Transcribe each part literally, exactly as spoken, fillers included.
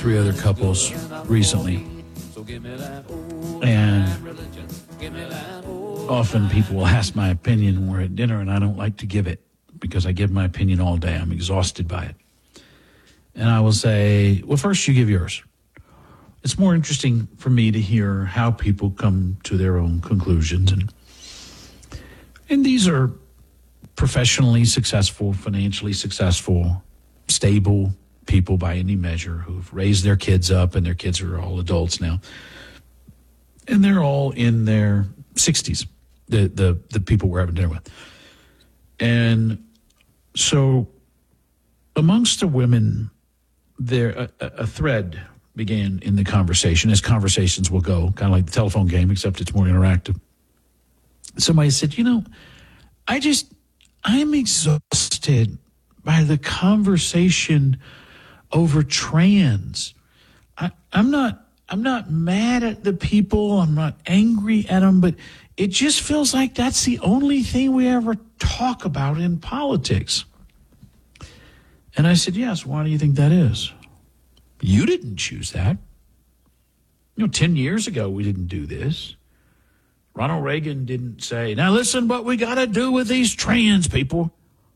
three other couples recently. And often people will ask my opinion when we're at dinner, and I don't like to give it because I give my opinion all day. I'm exhausted by it. And I will say, well, first you give yours. It's more interesting for me to hear how people come to their own conclusions. And, and these are professionally successful, financially successful, stable people by any measure who've raised their kids up, and their kids are all adults now. And they're all in their sixties, the, the, the people we're having dinner with. And so amongst the women, there a, a thread began in the conversation, as conversations will go, kind of like the telephone game, except it's more interactive. Somebody said, you know, I just, I'm exhausted by the conversation over trans. I, I'm not, I'm not mad at the people. I'm not angry at them, but it just feels like that's the only thing we ever talk about in politics. And I said, yes, why do you think that is? You didn't choose that. You know, ten years ago, we didn't do this. Ronald Reagan didn't say, now listen what we got to do with these trans people.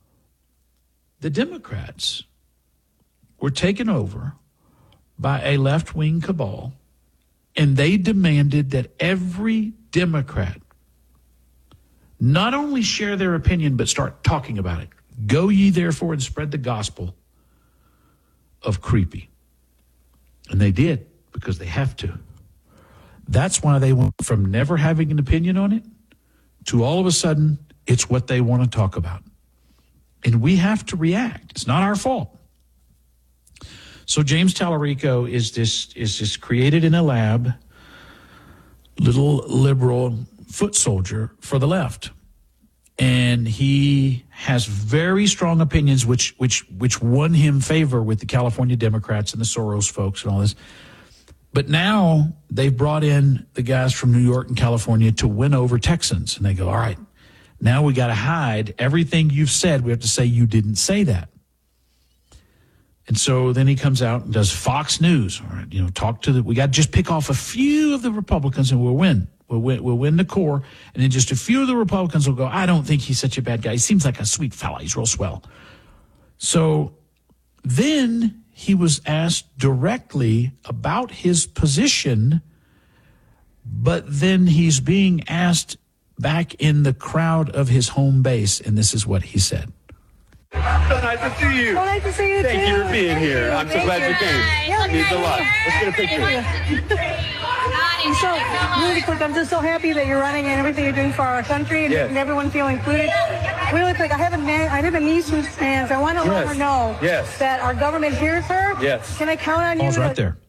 The Democrats were taken over by a left-wing cabal, and they demanded that every Democrat not only share their opinion, but start talking about it. Go ye therefore and spread the gospel of creepy. And they did, because they have to. That's why they went from never having an opinion on it to all of a sudden, it's what they want to talk about. And we have to react. It's not our fault. So James Tallarico is this, is this created in a lab, little liberal foot soldier for the left. And he has very strong opinions, which which which won him favor with the California Democrats and the Soros folks and all this. But now they've brought in the guys from New York and California to win over Texans. And they go, all right, now we got to hide everything you've said. We have to say you didn't say that. And so then he comes out and does Fox News. All right, you know, talk to the, we got to just pick off a few of the Republicans and we'll win. We'll win, we'll win the core, and then just a few of the Republicans will go, I don't think he's such a bad guy. He seems like a sweet fella. He's real swell. So then he was asked directly about his position, but then he's being asked back in the crowd of his home base, and this is what he said. So nice to see you. So nice to see you, Thank too. you for being Thank here. you. I'm so Thank glad you, you came. Yeah, It means a lot. Let's get a picture. So, really quick, I'm just so happy that you're running and everything you're doing for our country and Yes. making everyone feel included. Really quick, I have a na- I have a niece who's trans. I want to let Yes. her know Yes. that our government hears her. Yes. Can I count on you? Paul's to- right there.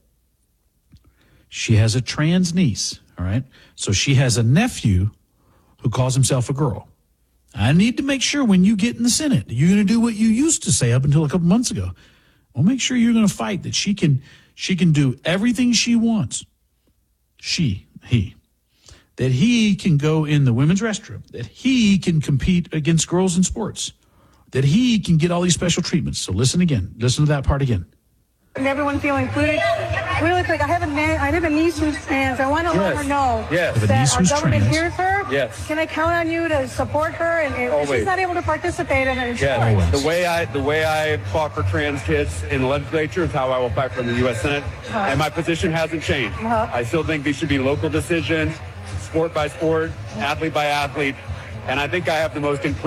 She has a trans niece, all right? So she has a nephew who calls himself a girl. I need to make sure when you get in the Senate, you're going to do what you used to say up until a couple months ago. Well, make sure you're going to fight that she can she can do everything she wants. She, he. That he can go in the women's restroom. That he can compete against girls in sports. That he can get all these special treatments. So listen again. Listen to that part again. And everyone feel included. Really quick, I have a na- I have a niece who's trans. I want to let Yes. her know Yes. Have a that niece our who's government trans. hears her. Yes. Can I count on you to support her? And if Always. she's not able to participate in it, Yes. Always. The way I the way I fought for trans kids in the legislature is how I will fight for the U S Senate. Uh-huh. And my position hasn't changed. Uh-huh. I still think these should be local decisions, sport by sport, athlete by athlete. And I think I have the most inclusive